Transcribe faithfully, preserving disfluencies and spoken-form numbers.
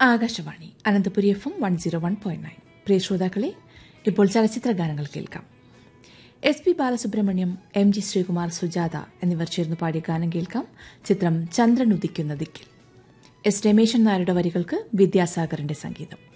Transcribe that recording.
Akashvani Ananthapuri F M one zero one point nine. പ്രിയ ശ്രോതാക്കളെ, ഇപ്പോൾ ചലച്ചിത്ര ഗാനങ്ങൾ കേൾക്കാം. S P Balasubrahmanyam, M G Sreekumar, Sujatha എന്നിവർ ചേർന്ന് പാടിയ ഗാനം കേൾക്കാം. ചിത്രം ചന്ദ്രൻ ഉദിക്കുന്ന ദിക്കിൽ. എസ് രമേശൻ നായരുടെ വരികൾക്ക് വിദ്യാസാഗറിന്റെ സംഗീതം.